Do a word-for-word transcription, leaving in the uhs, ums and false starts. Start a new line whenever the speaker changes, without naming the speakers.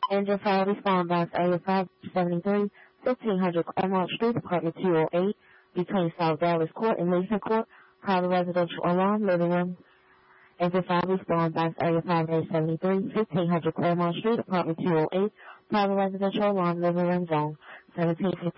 Engine fire respond box area five seventy-three, fifteen hundred Claremont Street, apartment two oh eight, between South Dallas Court and Mason Court. Private residential alarm, living room. Engine fire respond box area five seventy-three, fifteen hundred Claremont Street, apartment two oh eight, private residential alarm, living room zone, seventeen fifty.